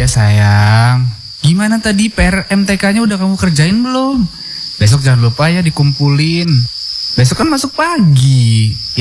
Iya sayang. Gimana tadi PR MTK-nya udah kamu kerjain belum? Besok jangan lupa ya dikumpulin. Besok kan masuk pagi.